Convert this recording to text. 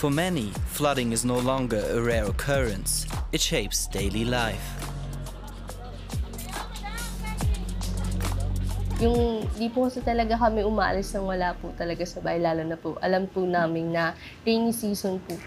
For many, flooding is no longer a rare occurrence. It shapes daily life. Yung di po kasi talaga kami umaalis ng wala po talaga sa bahay, lalo na po alam po namin na rainy season po